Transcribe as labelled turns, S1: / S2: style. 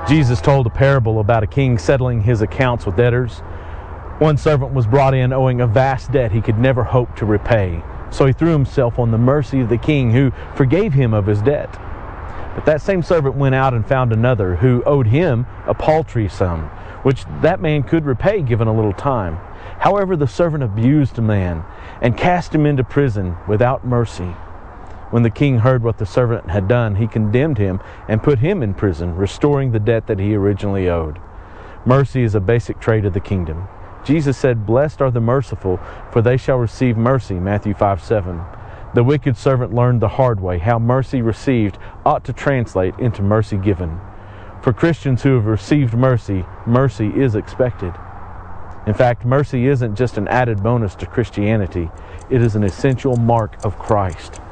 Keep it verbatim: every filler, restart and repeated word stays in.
S1: Jesus told a parable about a king settling his accounts with debtors. One servant was brought in owing a vast debt he could never hope to repay. So he threw himself on the mercy of the king, who forgave him of his debt. But that same servant went out and found another who owed him a paltry sum, which that man could repay given a little time. However, the servant abused the man and cast him into prison without mercy. When the king heard what the servant had done, he condemned him and put him in prison, restoring the debt that he originally owed. Mercy is a basic trait of the kingdom. Jesus said, "Blessed are the merciful, for they shall receive mercy," Matthew five seven. The wicked servant learned the hard way how mercy received ought to translate into mercy given. For Christians who have received mercy, mercy is expected. In fact, mercy isn't just an added bonus to Christianity. It is an essential mark of Christ.